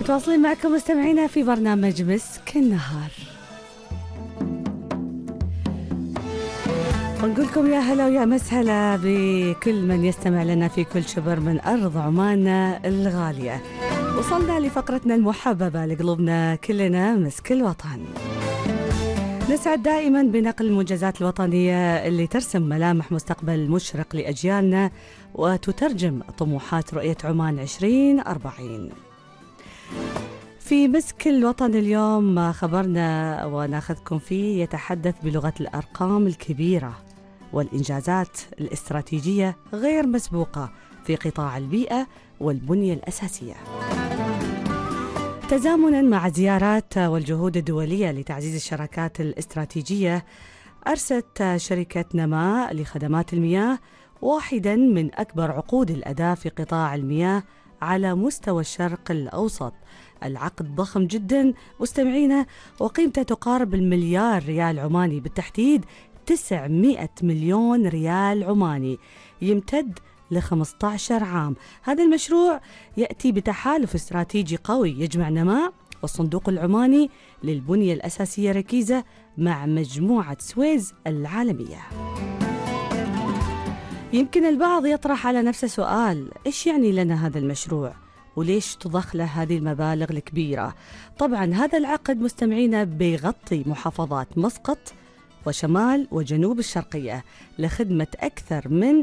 متواصلين معكم مستمعينا في برنامج مسك النهار، ونقول لكم يا هلا ويا مسهلا بكل من يستمع لنا في كل شبر من أرض عمان الغالية. وصلنا لفقرتنا المحببة لقلوبنا كلنا، مسك الوطن. نسعد دائما بنقل المنجزات الوطنية اللي ترسم ملامح مستقبل مشرق لأجيالنا وتترجم طموحات رؤية عمان 2040. في مسك الوطن اليوم خبرنا وناخذكم فيه يتحدث بلغة الأرقام الكبيرة والإنجازات الاستراتيجية غير مسبوقة في قطاع البيئة والبنية الأساسية، تزامناً مع زيارات والجهود الدولية لتعزيز الشراكات الاستراتيجية. أرست شركة نماء لخدمات المياه واحداً من أكبر عقود الأداء في قطاع المياه على مستوى الشرق الأوسط. العقد ضخم جداً مستمعينا، وقيمته تقارب المليار ريال عماني، بالتحديد 900 مليون ريال عماني، يمتد ل15 عام. هذا المشروع يأتي بتحالف استراتيجي قوي يجمع نماء والصندوق العماني للبنية الأساسية ركيزة مع مجموعة سويز العالمية. يمكن البعض يطرح على نفسه سؤال: إيش يعني لنا هذا المشروع؟ وليش تضخ له هذه المبالغ الكبيرة؟ طبعا هذا العقد مستمعينا بيغطي محافظات مسقط وشمال وجنوب الشرقية لخدمة أكثر من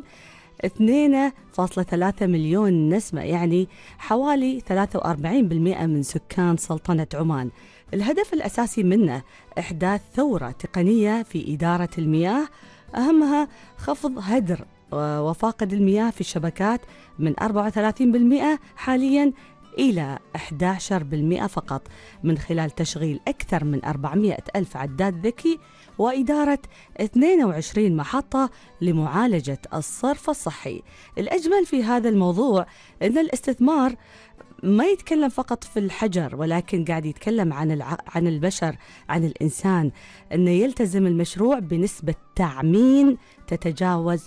2.3 مليون نسمة، يعني حوالي 43% من سكان سلطنة عمان. الهدف الأساسي منه إحداث ثورة تقنية في إدارة المياه، أهمها خفض هدر وفاقد المياه في الشبكات من 34% حالياً إلى 11% فقط، من خلال تشغيل أكثر من 400 ألف عداد ذكي وإدارة 22 محطة لمعالجة الصرف الصحي. الأجمل في هذا الموضوع أن الاستثمار ما يتكلم فقط في الحجر، ولكن قاعد يتكلم عن البشر، عن الإنسان، أنه يلتزم المشروع بنسبة تأمين تتجاوز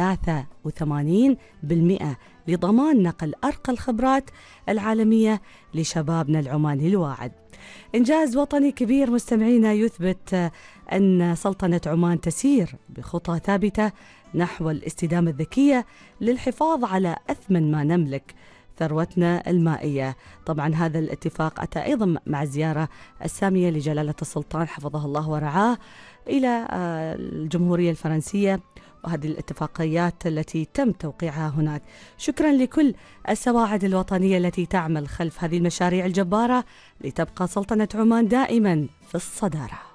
83% لضمان نقل أرقى الخبرات العالمية لشبابنا العماني الواعد. إنجاز وطني كبير مستمعينا، يثبت أن سلطنة عمان تسير بخطى ثابتة نحو الاستدامة الذكية للحفاظ على أثمن ما نملك، ثروتنا المائية. طبعا هذا الاتفاق أتى أيضا مع زيارة السامية لجلالة السلطان حفظه الله ورعاه إلى الجمهورية الفرنسية، وهذه الاتفاقيات التي تم توقيعها هناك. شكرا لكل السواعد الوطنية التي تعمل خلف هذه المشاريع الجبارة لتبقى سلطنة عمان دائما في الصدارة.